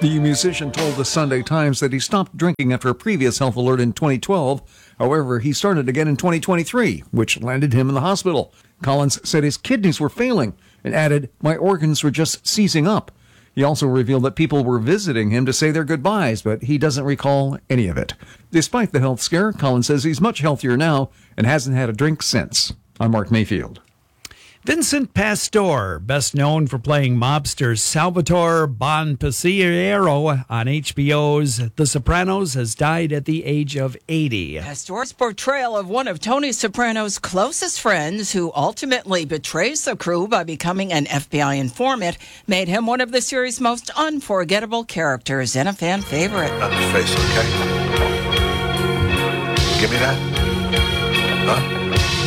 The musician told the Sunday Times that he stopped drinking after a previous health alert in 2012. However, he started again in 2023, which landed him in the hospital. Collins said his kidneys were failing and added, "My organs were just seizing up." He also revealed that people were visiting him to say their goodbyes, but he doesn't recall any of it. Despite the health scare, Collins says he's much healthier now and hasn't had a drink since. I'm Mark Mayfield. Vincent Pastore, best known for playing mobster Salvatore Bonpensiero on HBO's The Sopranos, has died at the age of 80. Pastore's portrayal of one of Tony Soprano's closest friends, who ultimately betrays the crew by becoming an FBI informant, made him one of the series' most unforgettable characters and a fan favorite. On the face, okay? Give me that. Huh?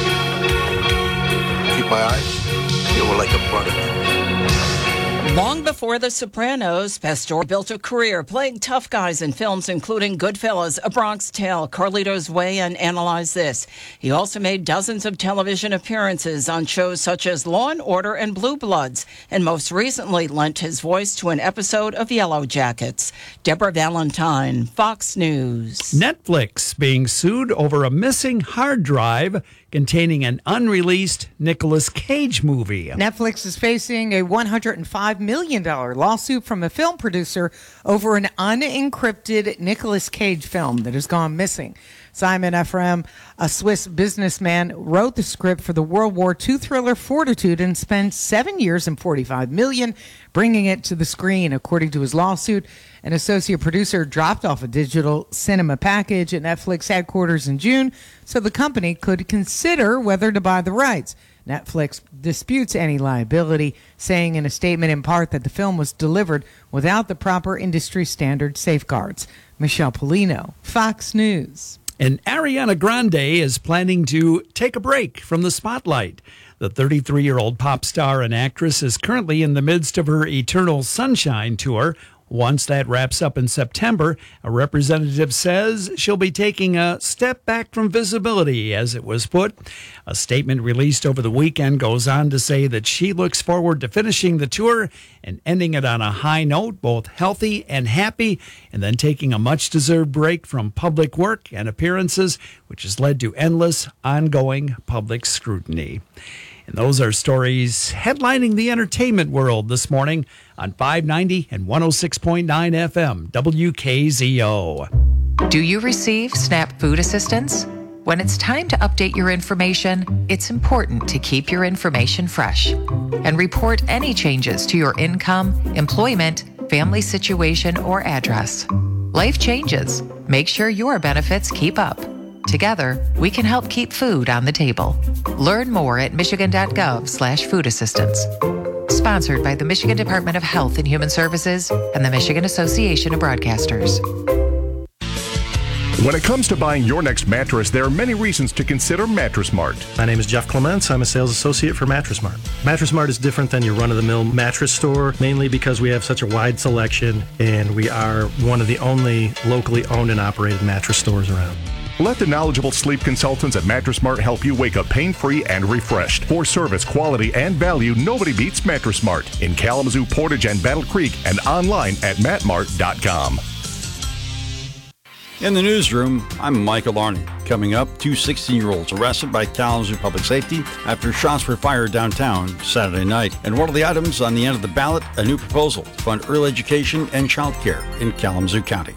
Keep my eyes. You were like a brother. Long before The Sopranos, Pastore built a career playing tough guys in films including Goodfellas, A Bronx Tale, Carlito's Way, and Analyze This. He also made dozens of television appearances on shows such as Law & Order and Blue Bloods, and most recently lent his voice to an episode of Yellow Jackets. Deborah Valentine, Fox News. Netflix being sued over a missing hard drive containing an unreleased Nicolas Cage movie. Netflix is facing a $105 million lawsuit from a film producer over an unencrypted Nicolas Cage film that has gone missing. Simon Ephraim, a Swiss businessman, wrote the script for the World War II thriller Fortitude and spent 7 years and $45 million bringing it to the screen. According to his lawsuit, an associate producer dropped off a digital cinema package at Netflix headquarters in June so the company could consider whether to buy the rights. Netflix disputes any liability, saying in a statement in part that the film was delivered without the proper industry standard safeguards. Michelle Polino, Fox News. And Ariana Grande is planning to take a break from the spotlight. The 33-year-old pop star and actress is currently in the midst of her Eternal Sunshine tour. Once that wraps up in September, a representative says she'll be taking a step back from visibility, as it was put. A statement released over the weekend goes on to say that she looks forward to finishing the tour and ending it on a high note, both healthy and happy, and then taking a much-deserved break from public work and appearances, which has led to endless, ongoing public scrutiny. And those are stories headlining the entertainment world this morning on 590 and 106.9 FM, WKZO. Do you receive SNAP food assistance? When it's time to update your information, it's important to keep your information fresh and report any changes to your income, employment, family situation, or address. Life changes. Make sure your benefits keep up. Together, we can help keep food on the table. Learn more at michigan.gov/food assistance. Sponsored by the Michigan Department of Health and Human Services and the Michigan Association of Broadcasters. When it comes to buying your next mattress, there are many reasons to consider Mattress Mart. My name is Jeff Clements. I'm a sales associate for Mattress Mart. Mattress Mart is different than your run-of-the-mill mattress store, mainly because we have such a wide selection and we are one of the only locally owned and operated mattress stores around. Let the knowledgeable sleep consultants at Mattress Mart help you wake up pain-free and refreshed. For service, quality, and value, nobody beats Mattress Mart in Kalamazoo, Portage, and Battle Creek, and online at mattmart.com. In the newsroom, I'm Michael Arney. Coming up, two 16-year-olds arrested by Kalamazoo Public Safety after shots were fired downtown Saturday night. And one of the items on the end of the ballot, a new proposal to fund early education and child care in Kalamazoo County.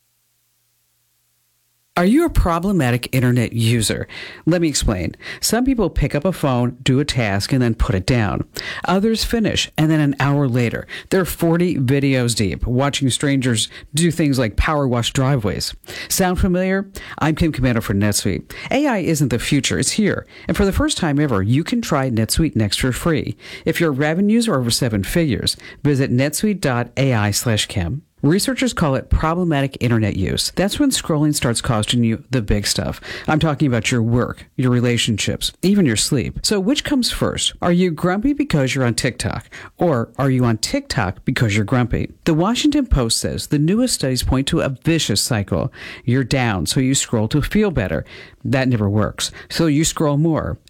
Are you a problematic internet user? Let me explain. Some people pick up a phone, do a task, and then put it down. Others finish, and then an hour later, they're 40 videos deep, watching strangers do things like power wash driveways. Sound familiar? I'm Kim Commander for NetSuite. AI isn't the future, it's here. And for the first time ever, you can try NetSuite Next for free. If your revenues are over 7 figures, visit netsuite.ai/Kim. Researchers call it problematic internet use. That's when scrolling starts costing you the big stuff. I'm talking about your work, your relationships, even your sleep. So which comes first? Are you grumpy because you're on TikTok? Or are you on TikTok because you're grumpy? The Washington Post says the newest studies point to a vicious cycle. You're down, so you scroll to feel better. That never works. So you scroll more.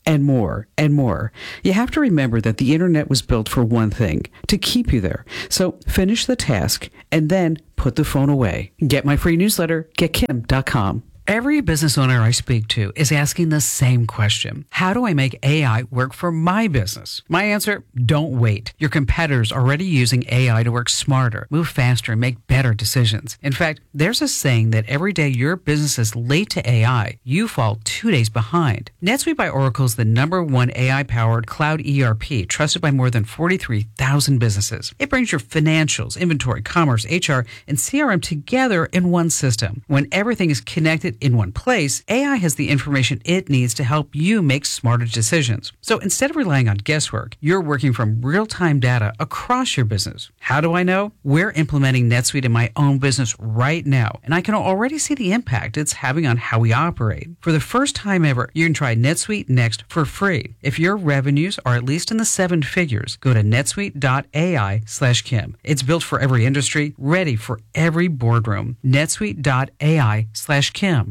and more and more. You have to remember that the internet was built for one thing, to keep you there. So finish the task and then put the phone away. Get my free newsletter, getkim.com. Every business owner I speak to is asking the same question. How do I make AI work for my business? My answer, don't wait. Your competitors are already using AI to work smarter, move faster, and make better decisions. In fact, there's a saying that every day your business is late to AI, you fall 2 days behind. NetSuite by Oracle is the #1 AI-powered cloud ERP trusted by more than 43,000 businesses. It brings your financials, inventory, commerce, HR, and CRM together in one system. When everything is connected in one place, AI has the information it needs to help you make smarter decisions. So instead of relying on guesswork, you're working from real-time data across your business. How do I know? We're implementing NetSuite in my own business right now, and I can already see the impact it's having on how we operate. For the first time ever, you can try NetSuite Next for free. If your revenues are at least in the 7 figures, go to netsuite.ai/Kim. It's built for every industry, ready for every boardroom. netsuite.ai/Kim.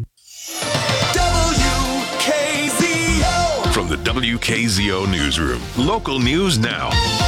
WKZO! From the WKZO Newsroom, local news now.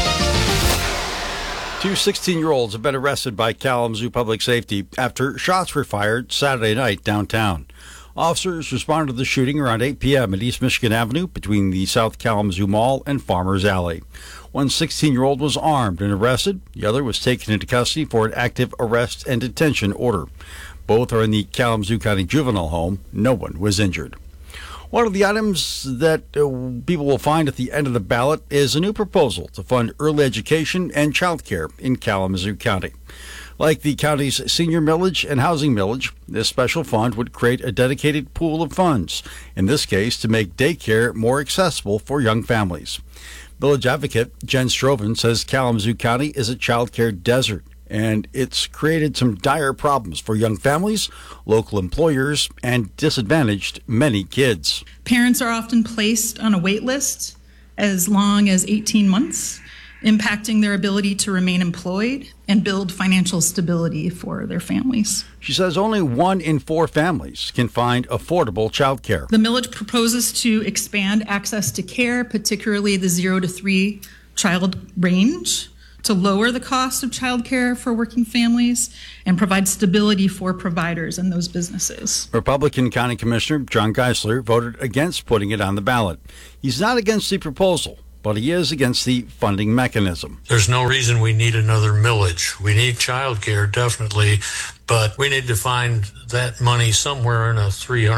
2 16-year-olds have been arrested by Kalamazoo Public Safety after shots were fired Saturday night downtown. Officers responded to the shooting around 8 p.m. at East Michigan Avenue between the South Kalamazoo Mall and Farmers Alley. One 16-year-old was armed and arrested. The other was taken into custody for an active arrest and detention order. Both are in the Kalamazoo County Juvenile Home. No one was injured. One of the items that people will find at the end of the ballot is a new proposal to fund early education and child care in Kalamazoo County. Like the county's senior millage and housing millage, this special fund would create a dedicated pool of funds, in this case to make daycare more accessible for young families. Village advocate Jen Stroven says Kalamazoo County is a child care desert, and it's created some dire problems for young families, local employers, and disadvantaged many kids. Parents are often placed on a wait list as long as 18 months, impacting their ability to remain employed and build financial stability for their families. She says only 1 in 4 families can find affordable child care. The millage proposes to expand access to care, particularly the 0 to 3 child range, to lower the cost of childcare for working families and provide stability for providers and those businesses. Republican County Commissioner John Geisler voted against putting it on the ballot. He's not against the proposal, but he is against the funding mechanism. There's no reason we need another millage. We need childcare, definitely, but we need to find that money somewhere in a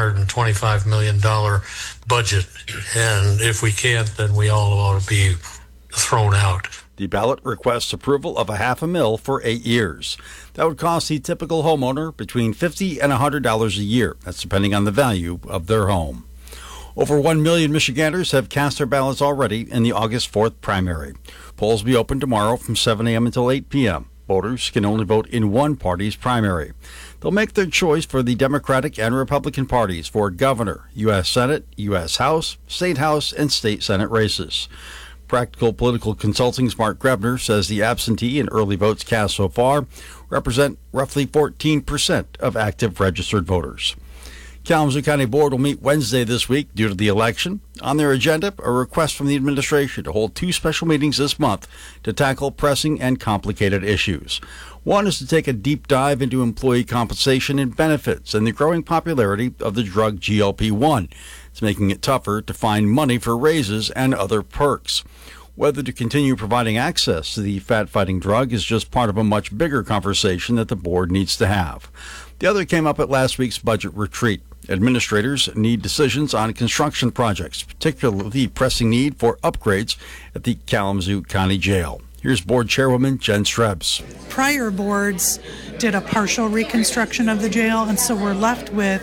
$325 million budget. And if we can't, then we all ought to be thrown out. The ballot requests approval of $500,000 for 8 years. That would cost the typical homeowner between $50 and $100 a year. That's depending on the value of their home. Over 1 million Michiganders have cast their ballots already in the August 4th primary. Polls will be open tomorrow from 7 a.m. until 8 p.m. Voters can only vote in one party's primary. They'll make their choice for the Democratic and Republican parties for governor, U.S. Senate, U.S. House, State House, and State Senate races. Practical Political Consulting's Mark Grebner says the absentee and early votes cast so far represent roughly 14% of active registered voters. Kalamazoo County Board will meet Wednesday this week due to the election. On their agenda, a request from the administration to hold 2 special meetings this month to tackle pressing and complicated issues. One is to take a deep dive into employee compensation and benefits and the growing popularity of the drug GLP-1. It's making it tougher to find money for raises and other perks. Whether to continue providing access to the fat-fighting drug is just part of a much bigger conversation that the board needs to have. The other came up at last week's budget retreat. Administrators need decisions on construction projects, particularly the pressing need for upgrades at the Kalamazoo County Jail. Here's board chairwoman Jen Strebs. Prior boards did a partial reconstruction of the jail, and so we're left with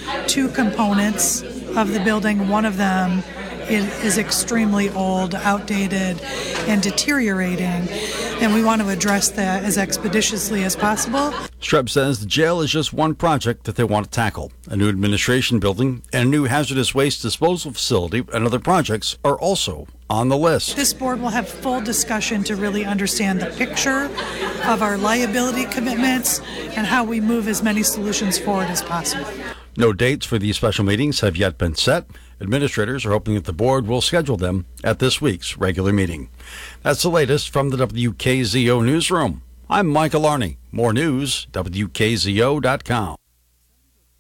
2 components of the building. One of them is extremely old, outdated, and deteriorating, and we want to address that as expeditiously as possible. Strebs says the jail is just one project that they want to tackle. A new administration building and a new hazardous waste disposal facility and other projects are also on the list. This board will have full discussion to really understand the picture of our liability commitments and how we move as many solutions forward as possible. No dates for these special meetings have yet been set. Administrators are hoping that the board will schedule them at this week's regular meeting. That's the latest from the WKZO Newsroom. I'm Michael Arney. More news, WKZO.com.